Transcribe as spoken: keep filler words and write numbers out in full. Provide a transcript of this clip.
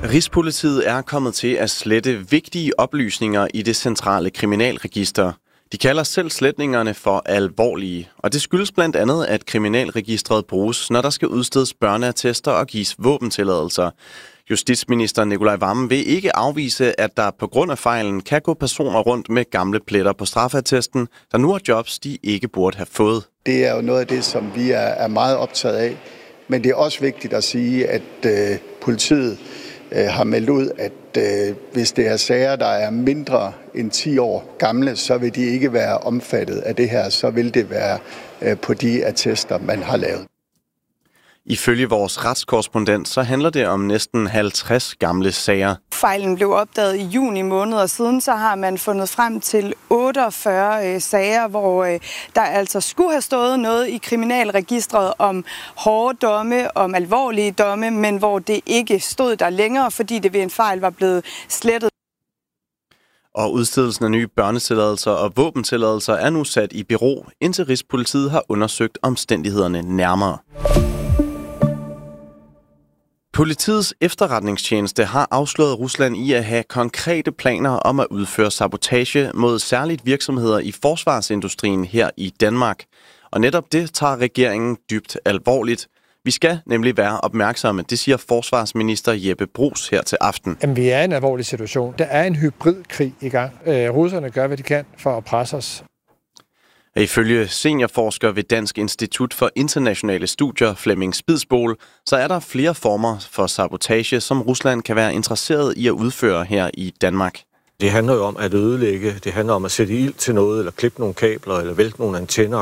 Rigspolitiet er kommet til at slette vigtige oplysninger i det centrale kriminalregister. De kalder selv sletningerne for alvorlige, og det skyldes blandt andet, at kriminalregistret bruges, når der skal udstedes børneattester og gives våbentilladelser. Justitsminister Nicolai Wammen vil ikke afvise, at der på grund af fejlen kan gå personer rundt med gamle pletter på straffeattesten, der nu har jobs, de ikke burde have fået. Det er jo noget af det, som vi er, er meget optaget af, men det er også vigtigt at sige, at øh, politiet øh, har meldt ud, at øh, hvis det er sager, der er mindre end ti år gamle, så vil de ikke være omfattet af det her, så vil det være øh, på de attester, man har lavet. Ifølge vores retskorrespondent, så handler det om næsten halvtreds gamle sager. Fejlen blev opdaget i juni måned, og siden så har man fundet frem til otteogfyrre øh, sager, hvor øh, der altså skulle have stået noget i kriminalregistret om hårde domme, om alvorlige domme, men hvor det ikke stod der længere, fordi det ved en fejl var blevet slettet. Og udstedelsen af nye børnetilladelser og våbentilladelser er nu sat i bero, indtil Rigspolitiet har undersøgt omstændighederne nærmere. Politiets efterretningstjeneste har afsløret Rusland i at have konkrete planer om at udføre sabotage mod særligt virksomheder i forsvarsindustrien her i Danmark. Og netop det tager regeringen dybt alvorligt. Vi skal nemlig være opmærksomme, det siger forsvarsminister Jeppe Bruus her til aften. Jamen, vi er i en alvorlig situation. Der er en hybridkrig i gang. Øh, russerne gør, hvad de kan for at presse os. Ifølge seniorforsker ved Dansk Institut for Internationale Studier, Flemming Spidsbol, så er der flere former for sabotage, som Rusland kan være interesseret i at udføre her i Danmark. Det handler jo om at ødelægge, det handler om at sætte ild til noget, eller klippe nogle kabler, eller vælte nogle antenner.